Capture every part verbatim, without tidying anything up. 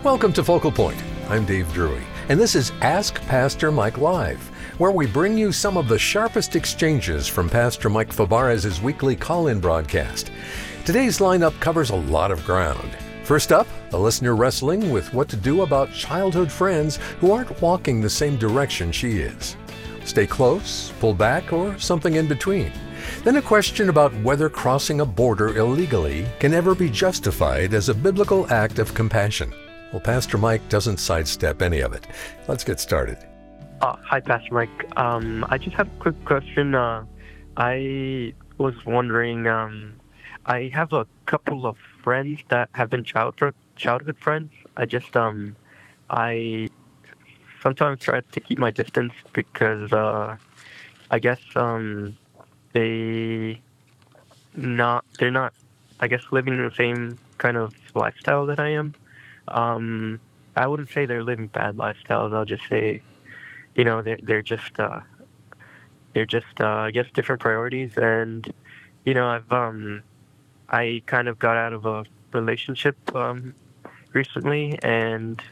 Welcome to Focal Point. I'm Dave Drury, and this is Ask Pastor Mike Live, where we bring you some of the sharpest exchanges from Pastor Mike Fabarez's weekly call-in broadcast. Today's lineup covers a lot of ground. First up, a listener wrestling with what to do about childhood friends who aren't walking the same direction she is. Stay close, pull back, or something in between. Then a question about whether crossing a border illegally can ever be justified as a biblical act of compassion. Well, Pastor Mike doesn't sidestep any of it. Let's get started. Uh, hi, Pastor Mike. Um, I just have a quick question. Uh, I was wondering, um, I have a couple of friends that have been childhood childhood friends. I just, um, I sometimes try to keep my distance because, uh, I guess, um, they not, they're not, I guess, living the same kind of lifestyle that I am. Um, I wouldn't say they're living bad lifestyles. I'll just say, you know, they're, they're just, uh, they're just, uh, I guess, different priorities. And, you know, I've, um, I kind of got out of a relationship, um, recently. And,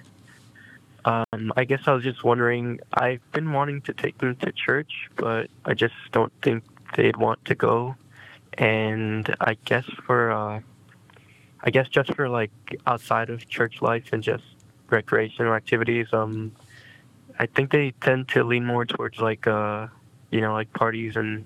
um, I guess I was just wondering, I've been wanting to take them to church, but I just don't think they'd want to go. And I guess for, uh, I guess just for like outside of church life and just recreational activities, um, I think they tend to lean more towards like, uh, you know, like parties and,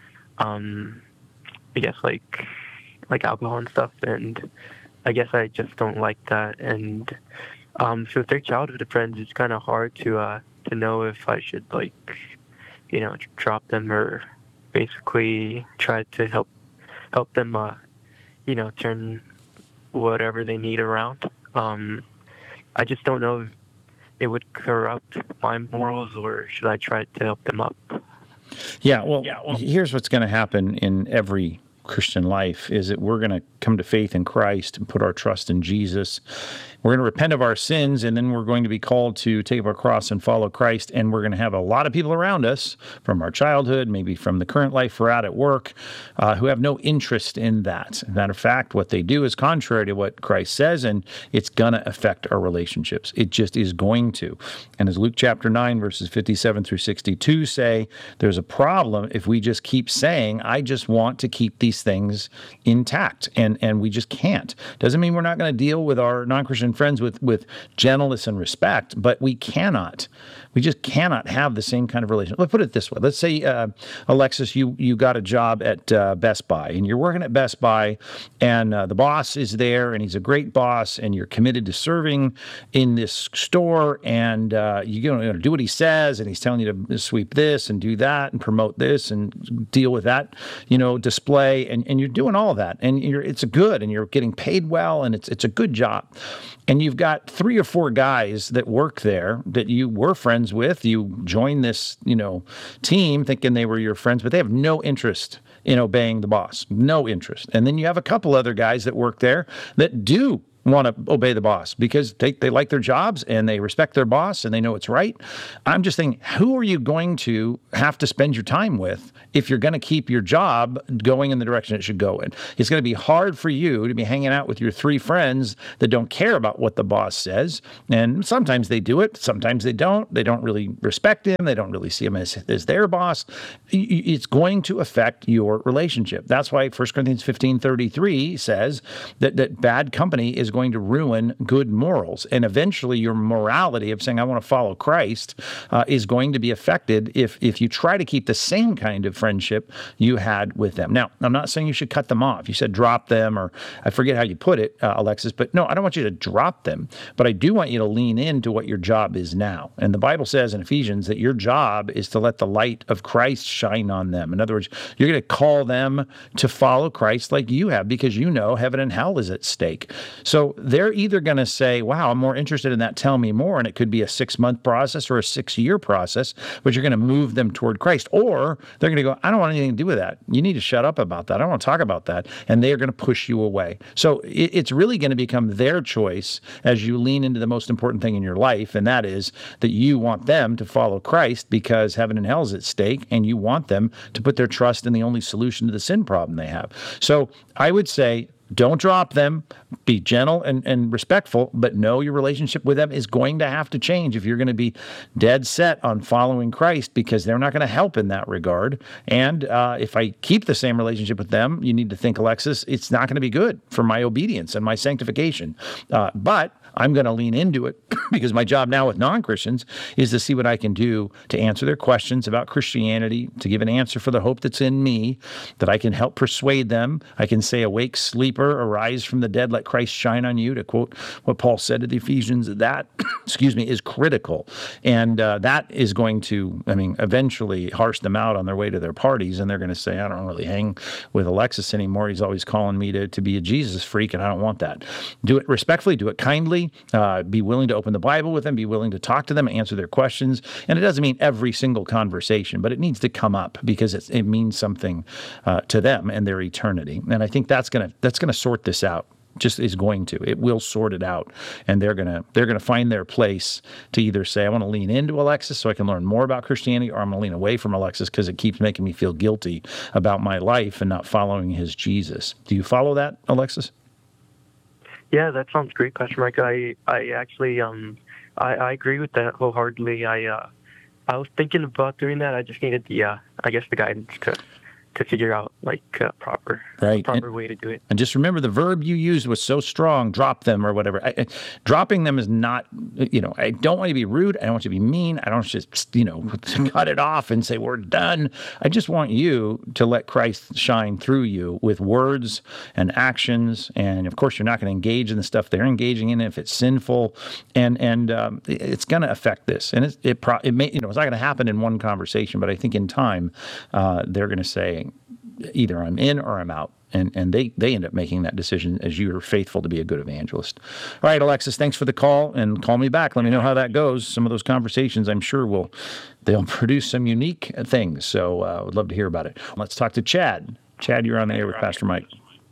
um, I guess like, like alcohol and stuff. And I guess I just don't like that. And, um, so if they're childhood friends, it's kind of hard to, uh, to know if I should like, you know, drop them or basically try to help, help them, uh, you know, turn whatever they need around. Um, I just don't know if it would corrupt my morals, or should I try to help them up? Yeah, well, yeah, well here's what's going to happen in every Christian life is that we're going to come to faith in Christ and put our trust in Jesus. We're going to repent of our sins, and then we're going to be called to take up our cross and follow Christ, and we're going to have a lot of people around us from our childhood, maybe from the current life we're at at work, uh, who have no interest in that. Matter of fact, what they do is contrary to what Christ says, and it's going to affect our relationships. It just is going to. And as Luke chapter nine, verses fifty-seven through sixty-two say, there's a problem if we just keep saying, I just want to keep these things intact, and, and we just can't. Doesn't mean we're not going to deal with our non-Christian friends with, with gentleness and respect, but we cannot. We just cannot have the same kind of relationship. Let's put it this way. Let's say, uh, Alexis, you, you got a job at uh, Best Buy, and you're working at Best Buy, and uh, the boss is there, and he's a great boss, and you're committed to serving in this store, and uh, you're going to do what he says, and he's telling you to sweep this and do that and promote this and deal with that, you know, display, and, and you're doing all of that, and you're, it's a good, and you're getting paid well, and it's it's a good job. And you've got three or four guys that work there that you were friends with. You joined this, you know, team thinking they were your friends, but they have no interest in obeying the boss. No interest. And then you have a couple other guys that work there that do want to obey the boss because they, they like their jobs and they respect their boss and they know it's right. I'm just thinking, who are you going to have to spend your time with if you're going to keep your job going in the direction it should go in? It's going to be hard for you to be hanging out with your three friends that don't care about what the boss says. And sometimes they do it. Sometimes they don't. They don't really respect him. They don't really see him as, as their boss. It's going to affect your relationship. That's why First Corinthians fifteen thirty-three says that, that bad company is going to ruin good morals. And eventually your morality of saying, I want to follow Christ, uh, is going to be affected if, if you try to keep the same kind of friendship you had with them. Now, I'm not saying you should cut them off. You said drop them, or I forget how you put it, uh, Alexis, but no, I don't want you to drop them, but I do want you to lean into what your job is now. And the Bible says in Ephesians that your job is to let the light of Christ shine on them. In other words, you're going to call them to follow Christ like you have, because you know heaven and hell is at stake. So they're either going to say, wow, I'm more interested in that, tell me more, and it could be a six-month process or a six-year process, but you're going to move them toward Christ. Or they're going to go, I don't want anything to do with that. You need to shut up about that. I don't want to talk about that. And they are going to push you away. So it, it's really going to become their choice as you lean into the most important thing in your life, and that is that you want them to follow Christ because heaven and hell is at stake, and you want them to put their trust in the only solution to the sin problem they have. So I would say, don't drop them. Be gentle and, and respectful, but know your relationship with them is going to have to change if you're going to be dead set on following Christ, because they're not going to help in that regard. And uh, if I keep the same relationship with them, you need to think, Alexis, it's not going to be good for my obedience and my sanctification. Uh, but I'm going to lean into it because my job now with non-Christians is to see what I can do to answer their questions about Christianity, to give an answer for the hope that's in me, that I can help persuade them. I can say, awake, sleeper, arise from the dead, let Christ shine on you, to quote what Paul said to the Ephesians. That, excuse me, is critical. And uh, that is going to, I mean, eventually harsh them out on their way to their parties, and they're going to say, I don't really hang with Alexis anymore. He's always calling me to, to be a Jesus freak, and I don't want that. Do it respectfully, do it kindly. Uh, be willing to open the Bible with them, be willing to talk to them, answer their questions. And it doesn't mean every single conversation, but it needs to come up because it, it means something uh, to them and their eternity. And I think that's going to that's going to sort this out. Just is going to. It will sort it out, and they're gonna they're gonna find their place to either say, I want to lean into Alexis so I can learn more about Christianity, or I'm gonna lean away from Alexis because it keeps making me feel guilty about my life and not following his Jesus. Do you follow that, Alexis? Yeah, that sounds great, Pastor Mike. I, I actually, um, I, I agree with that wholeheartedly. I, uh, I was thinking about doing that. I just needed the, uh, I guess, the guidance to, to figure out like uh, proper, right. proper and, way to do it. And just remember, the verb you used was so strong. Drop them or whatever. I, I, dropping them is not, you know. I don't want you to be rude. I don't want you to be mean. I don't just, you know, cut it off and say we're done. I just want you to let Christ shine through you with words and actions. And of course, you're not going to engage in the stuff they're engaging in if it's sinful, and and um, it's going to affect this. And it it, pro- it may, you know, it's not going to happen in one conversation, but I think in time uh, they're going to say, either I'm in or I'm out. And and they, they end up making that decision as you are faithful to be a good evangelist. All right, Alexis, thanks for the call, and call me back. Let me know how that goes. Some of those conversations, I'm sure, will they'll produce some unique things. So I uh, would love to hear about it. Let's talk to Chad. Chad, you're on the air with Pastor Mike.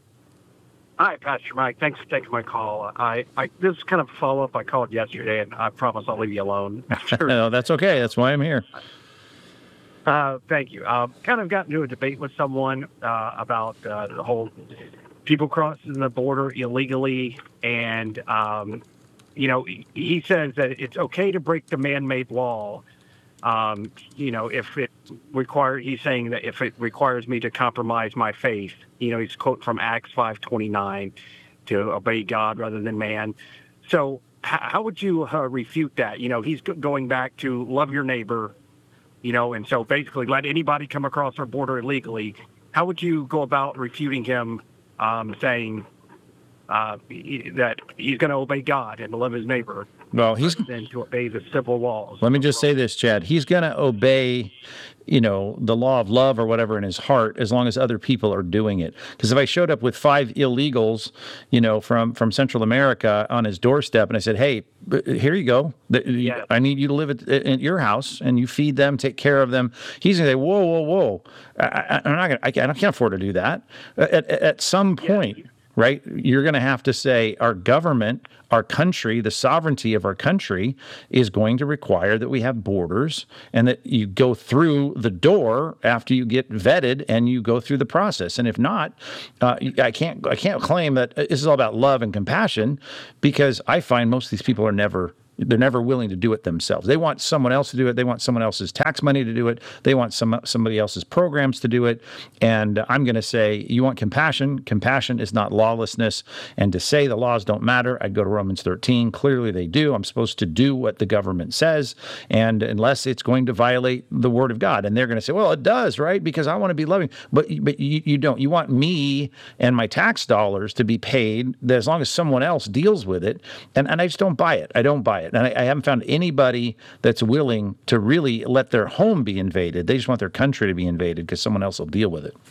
Hi, Pastor Mike. Thanks for taking my call. I, I this is kind of a follow-up. I called yesterday, and I promise I'll leave you alone. No, that's okay. That's why I'm here. Uh, thank you. Uh, kind of got into a debate with someone uh, about uh, the whole people crossing the border illegally. And, um, you know, he, he says that it's okay to break the man-made law. Um, you know, if it requires, he's saying that if it requires me to compromise my faith, you know, he's quote from Acts five twenty-nine, to obey God rather than man. So h- how would you uh, refute that? You know, he's g- going back to love your neighbor. You know, and so basically let anybody come across our border illegally. How would you go about refuting him, um, saying uh, that he's going to obey God and love his neighbor? Well, he's then to obey the civil laws. Let me just say this, Chad. He's going to obey, you know, the law of love or whatever in his heart, as long as other people are doing it. Because if I showed up with five illegals, you know, from, from Central America on his doorstep, and I said, hey, here you go. Yeah. I need you to live at, at your house, and you feed them, take care of them. He's going to say, whoa, whoa, whoa. I, I'm not gonna, I can't afford to do that. At, at some point, yeah. Right, you're going to have to say our government, our country, the sovereignty of our country is going to require that we have borders, and that you go through the door after you get vetted and you go through the process. And if not, uh, I can't I can't claim that this is all about love and compassion, because I find most of these people are never They're never willing to do it themselves. They want someone else to do it. They want someone else's tax money to do it. They want some somebody else's programs to do it. And I'm going to say, you want compassion. Compassion is not lawlessness. And to say the laws don't matter, I'd go to Romans thirteen. Clearly they do. I'm supposed to do what the government says, and unless it's going to violate the word of God. And they're going to say, well, it does, right? Because I want to be loving. But, but you, you don't. You want me and my tax dollars to be paid as long as someone else deals with it. And, and I just don't buy it. I don't buy it. And I, I haven't found anybody that's willing to really let their home be invaded. They just want their country to be invaded because someone else will deal with it.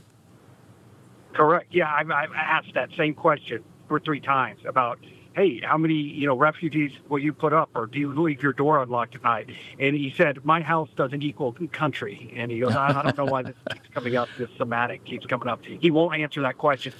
Correct. Yeah, I've, I've asked that same question two or three times about, hey, how many, you know, refugees will you put up, or do you leave your door unlocked at night? And he said, my house doesn't equal country. And he goes, I, I don't know why this keeps coming up, this thematic keeps coming up. He won't answer that question. So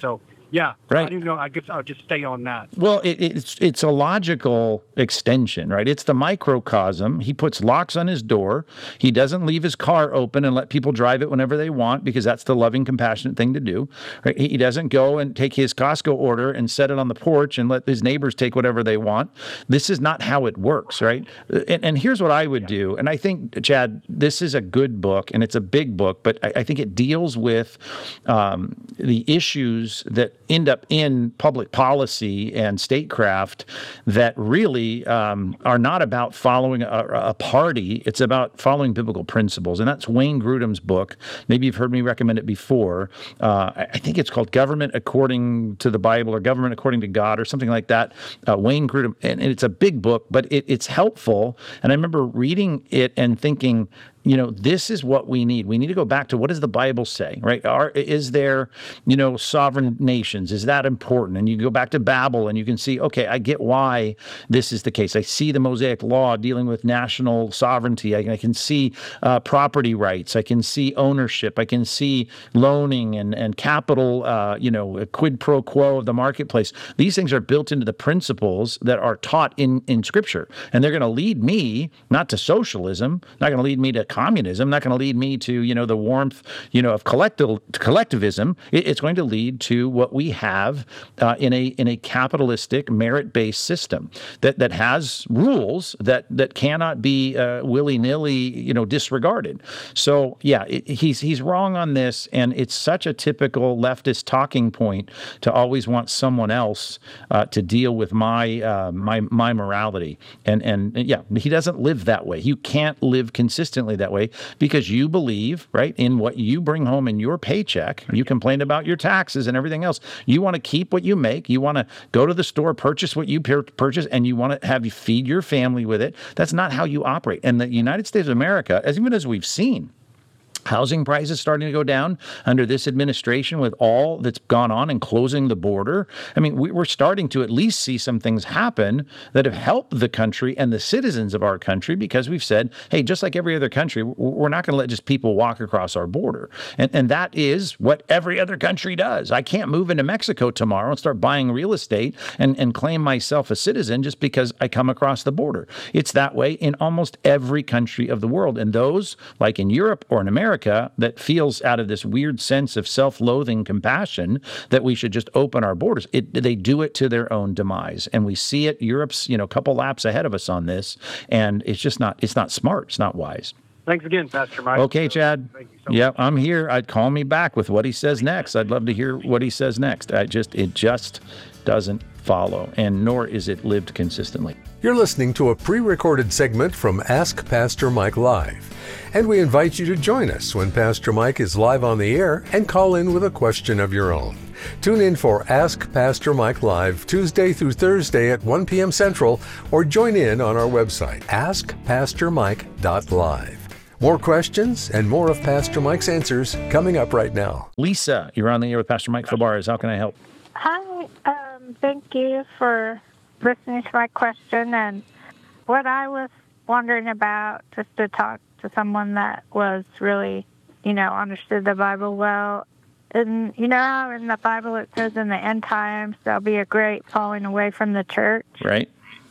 Yeah, Right. I didn't know. I guess I'll just stay on that. Well, it, it's it's a logical extension, right? It's the microcosm. He puts locks on his door. He doesn't leave his car open and let people drive it whenever they want, because that's the loving, compassionate thing to do. Right? He doesn't go and take his Costco order and set it on the porch and let his neighbors take whatever they want. This is not how it works, right? And, and here's what I would do. And I think, Chad, this is a good book, and it's a big book, but I, I think it deals with um, the issues that end up in public policy and statecraft that really um, are not about following a, a party. It's about following biblical principles. And that's Wayne Grudem's book. Maybe you've heard me recommend it before. Uh, I think it's called Government According to the Bible, or Government According to God, or something like that. Uh, Wayne Grudem, and, and it's a big book, but it, it's helpful. And I remember reading it and thinking, you know, this is what we need. We need to go back to, what does the Bible say, right? Are, is there, you know, sovereign nations? Is that important? And you go back to Babel and you can see, okay, I get why this is the case. I see the Mosaic Law dealing with national sovereignty. I, I can see uh, property rights. I can see ownership. I can see loaning and, and capital, uh, you know, a quid pro quo of the marketplace. These things are built into the principles that are taught in, in Scripture. And they're going to lead me, not to socialism, not going to lead me to communism, not going to lead me to, you know, the warmth, you know, of collective collectivism. It, it's going to lead to what we have uh, in a in a capitalistic, merit-based system that that has rules that that cannot be uh, willy-nilly, you know, disregarded. So yeah, it, he's he's wrong on this, and it's such a typical leftist talking point to always want someone else uh, to deal with my uh, my my morality. And and yeah, he doesn't live that way. You can't live consistently that way, because you believe, right, in what you bring home in your paycheck. You complain about your taxes and everything else. You want to keep what you make. You want to go to the store, purchase what you purchase, and you want to have you feed your family with it. That's not how you operate. And the United States of America, as even as we've seen, housing prices starting to go down under this administration with all that's gone on and closing the border. I mean, we, we're starting to at least see some things happen that have helped the country and the citizens of our country, because we've said, hey, just like every other country, we're not going to let just people walk across our border. And, and that is what every other country does. I can't move into Mexico tomorrow and start buying real estate and, and claim myself a citizen just because I come across the border. It's that way in almost every country of the world. And those, like in Europe or in America, that feels out of this weird sense of self-loathing compassion that we should just open our borders. It, they do it to their own demise. And we see it. Europe's, you know, a couple laps ahead of us on this. And it's just not, it's not smart. It's not wise. Thanks again, Pastor Mike. Okay, Chad. Thank you so Yeah, much. I'm here. I'd call me back with what he says next. I'd love to hear what he says next. I just, it just doesn't follow, and nor is it lived consistently. You're listening to a pre-recorded segment from Ask Pastor Mike Live, and we invite you to join us when Pastor Mike is live on the air and call in with a question of your own. Tune in for Ask Pastor Mike Live Tuesday through Thursday at one p.m. Central, or join in on our website, ask pastor mike dot live. More questions and more of Pastor Mike's answers coming up right now. Lisa, you're on the air with Pastor Mike Fabarez. How can I help? Hi, um, thank you for listening to my question. And what I was wondering about, just to talk to someone that was really, you know, understood the Bible well. And you know how in the Bible it says in the end times there'll be a great falling away from the church? Right.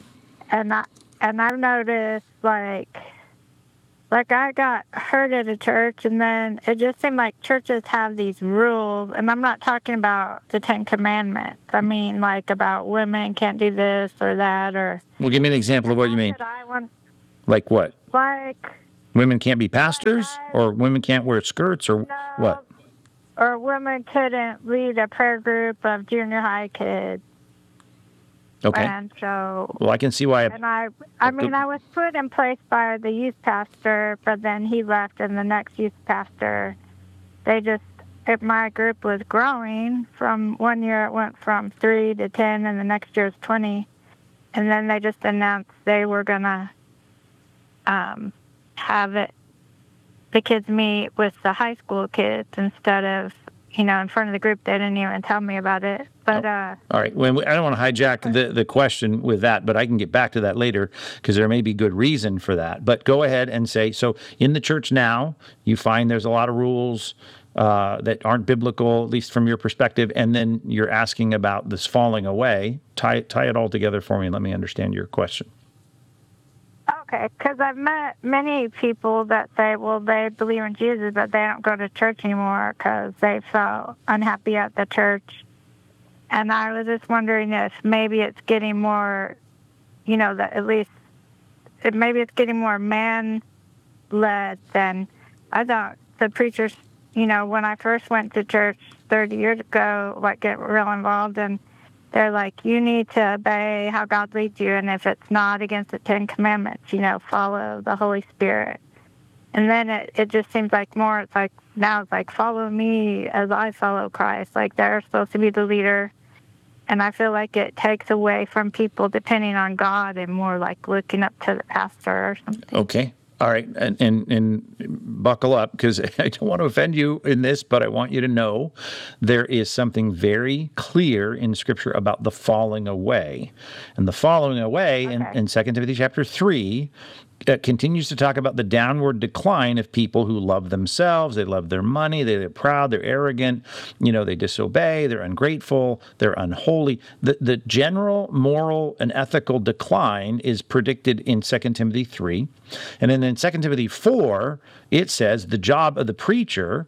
And I and I've noticed like like I got hurt at a church, and then it just seemed like churches have these rules, and I'm not talking about the Ten Commandments. I mean like about women can't do this or that, or Well, give me an example of what you mean. I want, Like what? like Women can't be pastors, or women can't wear skirts, or no, what? or women couldn't lead a prayer group of junior high kids. Okay. And so, Well, I can see why. and I, I mean, I was put in place by the youth pastor, but then he left, and the next youth pastor, they just, if my group was growing, from one year it went from three to ten, and the next year was twenty, and then they just announced they were gonna um, have it, the kids meet with the high school kids instead of, you know, in front of the group. They didn't even tell me about it. But uh, All right. Well, I don't want to hijack the, the question with that, but I can get back to that later because there may be good reason for that. But go ahead and say, so in the church now, you find there's a lot of rules. uh, that aren't biblical, at least from your perspective, and then you're asking about this falling away. Tie, tie it all together for me and let me understand your question. Okay, because I've met many people that say, well, they believe in Jesus, but they don't go to church anymore because they felt unhappy at the church. And I was just wondering if maybe it's getting more, you know, that at least it, maybe it's getting more man-led than I thought the preachers, you know, when I first went to church thirty years ago, like get real involved, and they're like, you need to obey how God leads you, and if it's not against the Ten Commandments, you know, follow the Holy Spirit. And then it, it just seems like more, it's like, now it's like, follow me as I follow Christ. Like they're supposed to be the leader. And I feel like it takes away from people depending on God and more like looking up to the pastor or something. Okay. All right. And, and, and buckle up, because I don't want to offend you in this, but I want you to know there is something very clear in Scripture about the falling away. And the falling away okay. in, in Second Timothy chapter three, Uh, continues to talk about the downward decline of people who love themselves, they love their money, they're proud, they're arrogant, you know, they disobey, they're ungrateful, they're unholy. The, the general moral and ethical decline is predicted in Second Timothy three. And then in Second Timothy four, it says the job of the preacher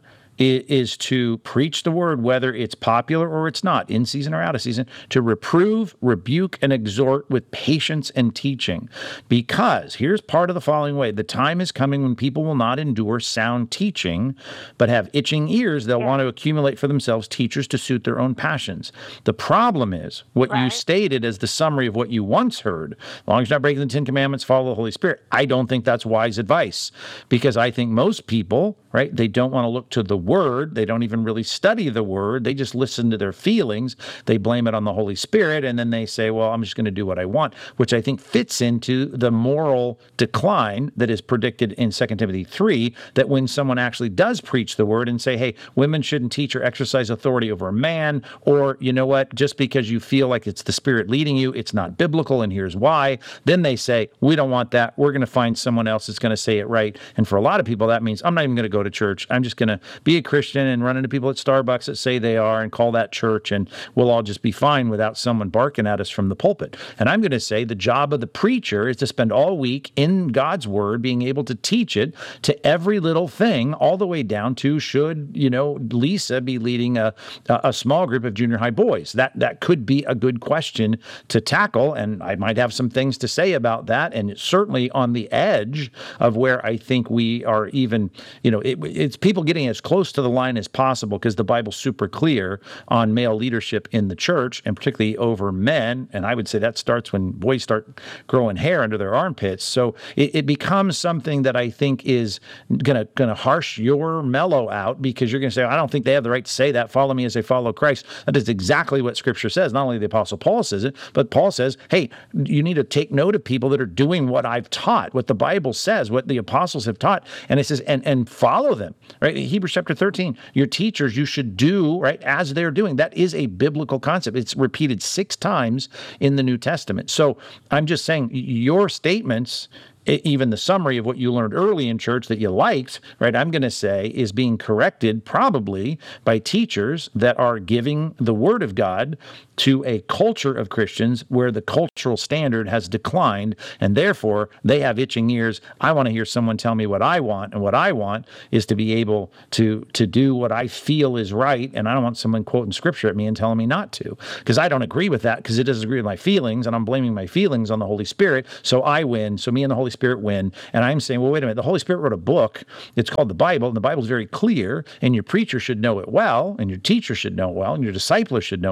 is to preach the word, whether it's popular or it's not, in season or out of season, to reprove, rebuke, and exhort with patience and teaching. Because here's part of the following way. The time is coming when people will not endure sound teaching, but have itching ears. They'll yeah. want to accumulate for themselves teachers to suit their own passions. The problem is what right. you stated as the summary of what you once heard. As long as you're not breaking the Ten Commandments, follow the Holy Spirit. I don't think that's wise advice, because I think most people, right, they don't want to look to the Word. They don't even really study the Word. They just listen to their feelings. They blame it on the Holy Spirit, and then they say, well, I'm just going to do what I want, which I think fits into the moral decline that is predicted in Second Timothy three, that when someone actually does preach the Word and say, hey, women shouldn't teach or exercise authority over a man, or, you know what, just because you feel like it's the Spirit leading you, it's not biblical, and here's why, then they say, we don't want that. We're going to find someone else that's going to say it right. And for a lot of people, that means I'm not even going to go to church. I'm just going to be a Christian and run into people at Starbucks that say they are and call that church, and we'll all just be fine without someone barking at us from the pulpit. And I'm going to say the job of the preacher is to spend all week in God's Word, being able to teach it to every little thing, all the way down to, should, you know, Lisa be leading a, a small group of junior high boys? That, that could be a good question to tackle, and I might have some things to say about that, and it's certainly on the edge of where I think we are even, you know, it, it's people getting as close to the line as possible, because the Bible's super clear on male leadership in the church, and particularly over men. And I would say that starts when boys start growing hair under their armpits. So it, it becomes something that I think is gonna gonna harsh your mellow out, because you're gonna say, I don't think they have the right to say that. Follow me as they follow Christ. That is exactly what Scripture says. Not only the Apostle Paul says it, but Paul says, hey, you need to take note of people that are doing what I've taught, what the Bible says, what the apostles have taught. And it says, and and follow them, right? Hebrews chapter thirteen, your teachers, you should do, right, as they're doing. That is a biblical concept. It's repeated six times in the New Testament. So I'm just saying, your statements, even the summary of what you learned early in church that you liked, right, I'm going to say is being corrected probably by teachers that are giving the Word of God to a culture of Christians where the cultural standard has declined, and therefore they have itching ears. I want to hear someone tell me what I want, and what I want is to be able to to do what I feel is right, and I don't want someone quoting Scripture at me and telling me not to, because I don't agree with that, because it doesn't agree with my feelings, and I'm blaming my feelings on the Holy Spirit, so I win, so me and the Holy Spirit win. And I'm saying, well, wait a minute, the Holy Spirit wrote a book, it's called the Bible, and the Bible is very clear, and your preacher should know it well, and your teacher should know it well, and your discipler should know